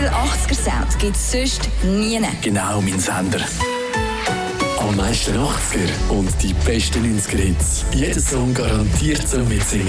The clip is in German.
viel 80er-Sound gibt es sonst nie. Genau, mein Sender. Am meisten 80er und die besten 90er-Hits. Jeder Song garantiert zum Mitsingen.